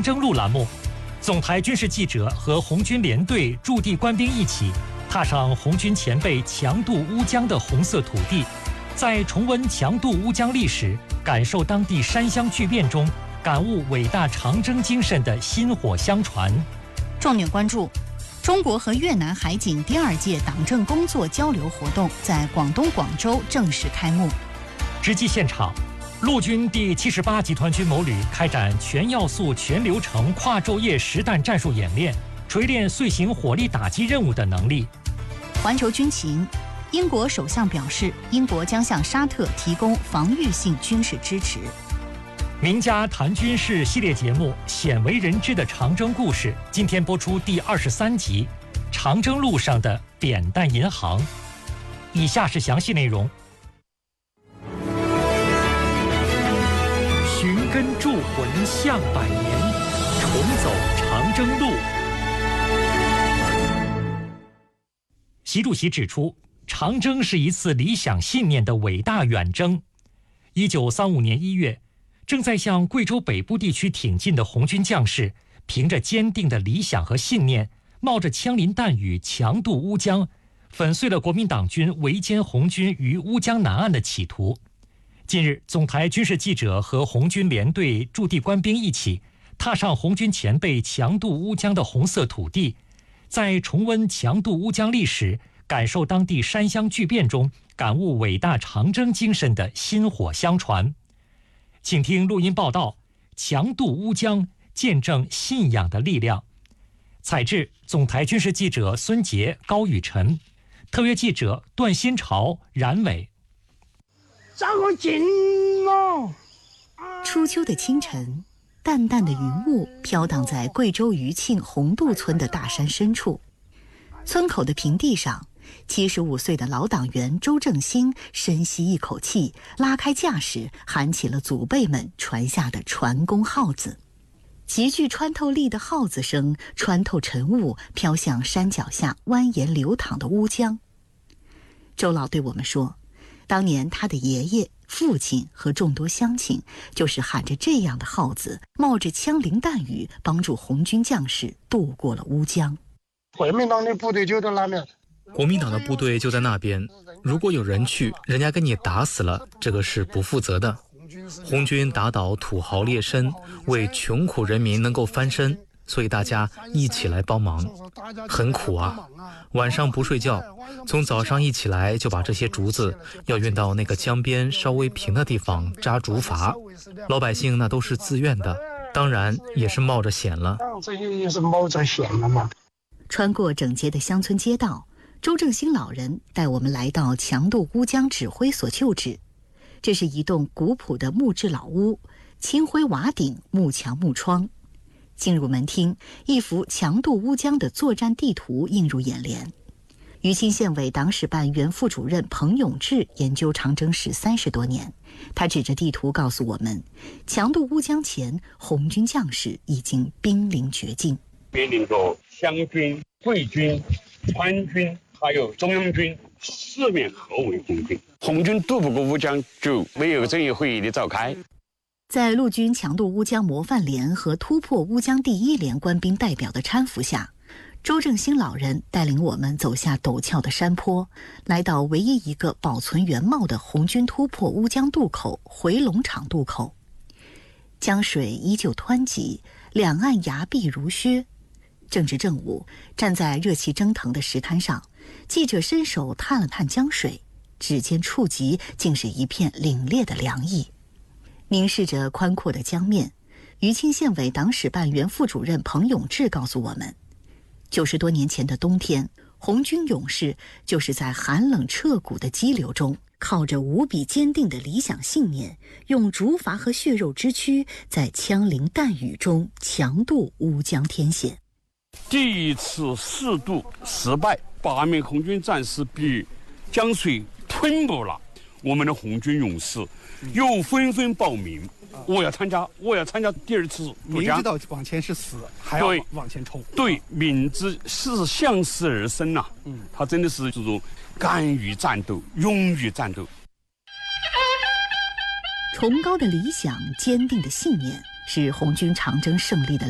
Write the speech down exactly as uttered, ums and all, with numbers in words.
长征路栏目，总台军事记者和红军联队驻地官兵一起，踏上红军前辈强渡乌江的红色土地，在重温强渡乌江历史、感受当地山乡巨变中，感悟伟大长征精神的薪火相传。 重点关注：中国和越南海警第二届党政工作交流活动在广东广州正式开幕。 直击现场，陆军第七十八集团军某旅开展全要素、全流程、跨昼夜实弹战术演练，锤炼遂行火力打击任务的能力。 环球军情，英国首相表示，英国将向沙特提供防御性军事支持。 名家谈军事系列节目《鲜为人知的长征故事》今天播出第二十三集《长征路上的扁担银行》。以下是详细内容。寻根铸魂向百年，重走长征路。习主席指出，长征是一次理想信念的伟大远征。一九三五年一月，正在向贵州北部地区挺进的红军将士，凭着坚定的理想和信念，冒着枪林弹雨强渡乌江，粉碎了国民党军围歼红军于乌江南岸的企图。近日，总台军事记者和红军联队驻地官兵一起，踏上红军前辈强渡乌江的红色土地，在重温强渡乌江历史、感受当地山乡巨变中，感悟伟大长征精神的薪火相传。请听录音报道：强渡乌江，见证信仰的力量。采制：总台军事记者孙杰、高雨晨，特约记者段新潮、冉伟。 这个劲哦！ 初秋的清晨，淡淡的云雾飘荡在贵州余庆红渡村的大山深处。村口的平地上，七十五岁的老党员周正兴深吸一口气，拉开架势，喊起了祖辈们传下的传功号子。极具穿透力的号子声穿透晨雾，飘向山脚下蜿蜒流淌的乌江。周老对我们说，当年他的爷爷、父亲和众多乡亲就是喊着这样的号子，冒着枪林弹雨，帮助红军将士渡过了乌江。 国民党的部队就在那边， 国民党的部队就在那边，如果有人去，人家给你打死了，这个是不负责的。红军打倒土豪劣绅，为穷苦人民能够翻身，所以大家一起来帮忙，很苦啊！晚上不睡觉，从早上一起来就把这些竹子要运到那个江边稍微平的地方扎竹筏，老百姓那都是自愿的，当然也是冒着险了。 这也是冒着险了嘛。 穿过整洁的乡村街道，周正兴老人带我们来到强渡乌江指挥所旧址。这是一栋古朴的木质老屋，青灰瓦顶，木墙木窗。进入门厅，一幅强渡乌江的作战地图映入眼帘。余庆县委党史办原副主任彭永志研究长征史三十多年，他指着地图告诉我们，强渡乌江前，红军将士已经兵临绝境， 面临着湘军、桂军、川军还有中央军四面合围红军，红军渡不过乌江，就没有政协会议的召开。 在陆军强渡乌江模范连和突破乌江第一连官兵代表的搀扶下，周正兴老人带领我们走下陡峭的山坡，来到唯一一个保存原貌的红军突破乌江渡口回龙场渡口。江水依旧湍急，两岸崖壁如削。正值正午，站在热气蒸腾的石滩上，记者伸手探了探江水，指尖触及竟是一片凛冽的凉意。凝视着宽阔的江面，余庆县委党史办原副主任彭永志告诉我们，九十多年前的冬天，红军勇士就是在寒冷彻骨的激流中，靠着无比坚定的理想信念，用竹筏和血肉之躯，在枪林弹雨中强渡乌江天险。 第一次试渡失败，八名红军战士被江水吞没了，我们的红军勇士又纷纷报名，我要参加，我要参加第二次渡江。 明知道往前是死，还要往前冲。 对，明知是向死而生呐、啊。嗯，他真的是这种敢于战斗、勇于战斗。 崇高的理想、坚定的信念，是红军长征胜利的